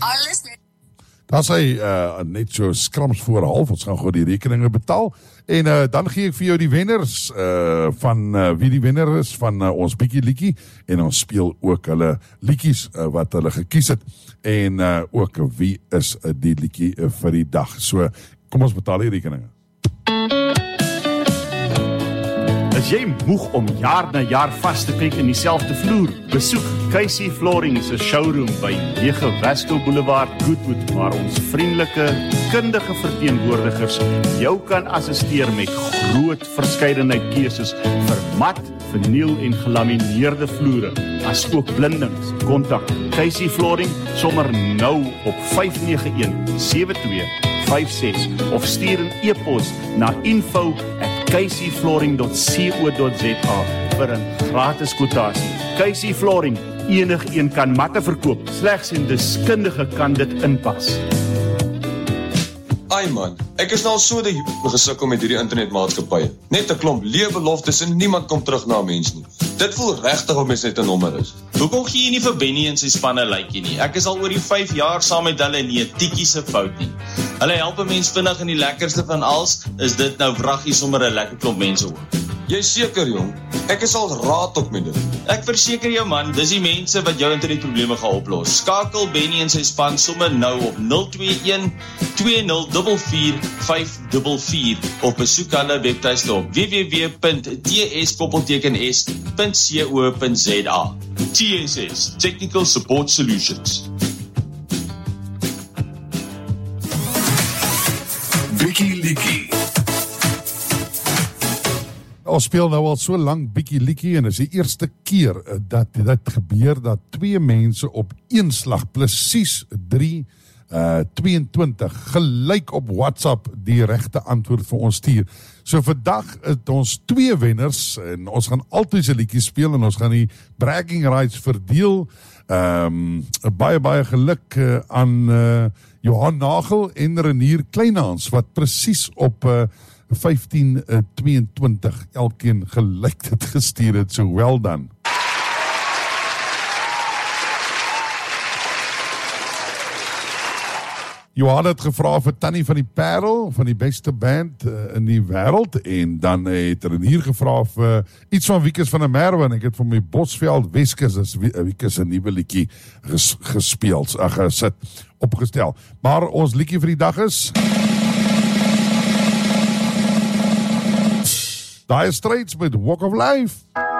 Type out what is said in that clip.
alles net. Daar sê net so skrams voor half, ons gaan gou die rekeninge betaal. En dan gee ek vir jou die wenners van wie die wenner is van ons bietjie liedjie. En ons speel ook hulle liedjies wat hulle gekies het. En ook wie is die liedjie vir die dag. So, kom ons betaal die rekeninge. As jy moeg om jaar na jaar vas te kyk in dieselfde vloer, besoek Casey Flooring se showroom by 9 Westel Boulevard, Goodwood, waar ons vriendelike, kundige verteenwoordigers jou kan assisteer met groot verskeidenheid keuses vir mat, vinyl en gelamineerde vloere, as ook blindings. Kontak Casey Flooring sommer nou op 591-7256 of stuur 'n e-pos na info@caseyflooring.co.za vir 'n gratis kwotasie. Casey Flooring, enigeen kan matte verkoop, slegs 'n deskundige kan dit inpas. Ai man, ek is nou al so gesukkel met hierdie internetmaatskappye. Net 'n klomp leë beloftes en niemand kom terug na 'n mens nie. Dit voel regtig of mens net 'n nommer is. Hoekom gee jy nie vir Benny en sy spanne lykie nie? Ek is al oor die 5 jaar saam met hulle nie 'n tikkie se fout nie. Hulle help 'n mens vinnig en die lekkerste van alles is dit nou vraggie sommer 'n lekker klomp mense ook. Jy seker jong, ek is al raad op met dit. Ek verseker jou man, dis die mense wat jou internetprobleme gaan oplos. Skakel Benny en sy span sommer nou op 021 2044 544 of besoek hulle webtuiste op www.ts.co.za. TSS, Technical Support Solutions. Bietjie liedjie. Ons speel nou al so lang bietjie liedjie en is die eerste keer dat dit gebeur dat 2 mense op een slag presies 3:22 gelyk op WhatsApp die regte antwoord vir ons stuur. So vandag het ons 2 wenners en ons gaan altyd se liedjies speel en ons gaan die bragging rights verdeel. Baie geluk aan Johan Nagel en Renier Kleinhans wat presies op 15:22 elkeen gelyk dit gestuur het, so well done. Johan het gevra vir Tannie van die Parel, van die beste band in die wêreld, en dan het Renier gevra vir iets van Wiekes van der Merwe, en ek het vir my Bosveld Weskus as Wiekes 'n nuwe liedjie gesit, opgestel. Maar ons liedjie vir die dag is Dire Straits met Walk of Life.